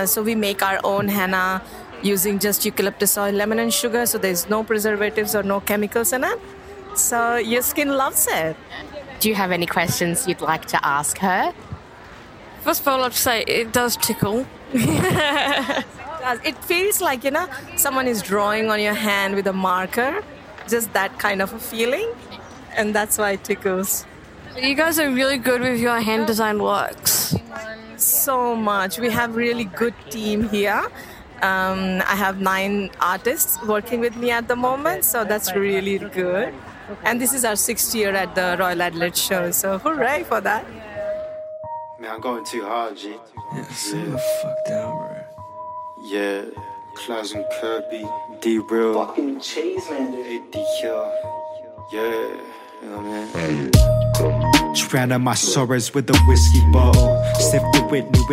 So we make our own henna using just eucalyptus oil, lemon and sugar. So there's no preservatives or no chemicals in it. So your skin loves it. Do you have any questions you'd like to ask her? First of all, I'd say it does tickle. It feels like, someone is drawing on your hand with a marker. Just that kind of a feeling. And that's why it tickles. You guys are really good with your hand design works. So much. We have really good team here. I have 9 artists working with me at the moment, so that's really good. And this is our 6th year at the Royal Adelaide show, so hooray for that. Man, I'm going too hard, G. Yeah, super fucked out, bro. Yeah, Klaus and Kirby, D-Real, Fucking cheese, man, dude. AD yeah, you know what I mean? Drown out my sorrows with a whiskey bottle. Sip the Whitney with